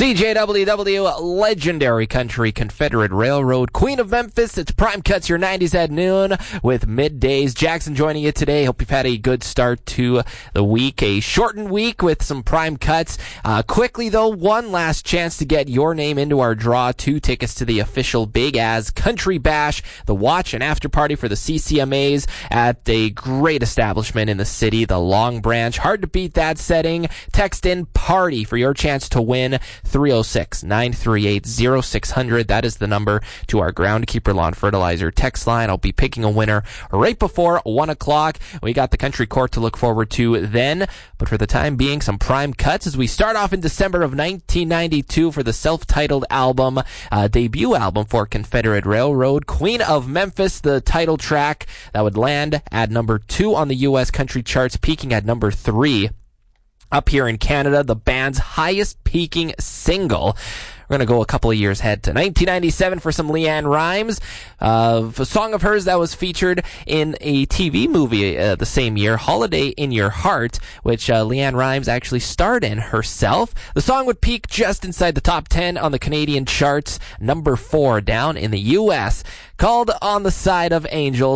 CJWW, legendary country Confederate Railroad, Queen of Memphis. It's Prime Cuts, your 90s at noon with Middays. Jackson joining you today. Hope you've had a good start to the week. A shortened week with some Prime Cuts. Quickly, though, one last chance to get your name into our draw. 2 tickets to the official Big As Country Bash, the watch and after party for the CCMAs at a great establishment in the city, the Long Branch. Hard to beat that setting. Text in PARTY for your chance to win. 306-938-0600. That is the number to our Groundkeeper Lawn Fertilizer text line. I'll be picking a winner right before 1 o'clock. We got the Country Court to look forward to then. But for the time being, some Prime Cuts as we start off in December of 1992 for the self-titled album, debut album for Confederate Railroad, Queen of Memphis, the title track that would land at number 2 on the U.S. country charts, peaking at number 3. Up here in Canada, the band's highest peaking single. We're going to go a couple of years ahead to 1997 for some LeAnn Rimes. A song of hers that was featured in a TV movie the same year, Holiday in Your Heart, which LeAnn Rimes actually starred in herself. The song would peak just inside the top 10 on the Canadian charts, number 4 down in the U.S., called On the Side of Angels.